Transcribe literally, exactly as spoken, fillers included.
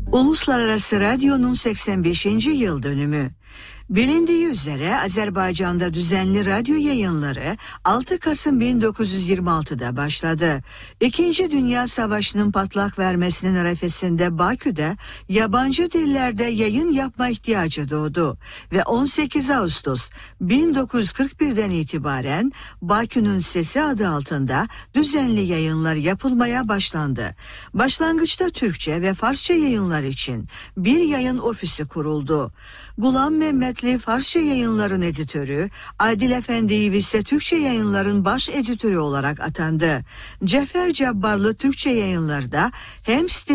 Uluslararası Radyo'nun seksen beşinci yıl dönümü. Bilindiği üzere Azerbaycan'da düzenli radyo yayınları altı Kasım bin dokuz yüz yirmi altıda başladı. İkinci Dünya Savaşı'nın patlak vermesinin arefesinde Bakü'de yabancı dillerde yayın yapma ihtiyacı doğdu ve on sekiz Ağustos bin dokuz yüz kırk birden itibaren Bakü'nün Sesi adı altında düzenli yayınlar yapılmaya başlandı. Başlangıçta Türkçe ve Farsça yayınlar için bir yayın ofisi kuruldu. Gulam Mehmetli Farsça yayınların editörü, Adil Efendi'yi ise Türkçe yayınların baş editörü olarak atandı. Cefer Cabbarlı Türkçe yayınlarda hem stil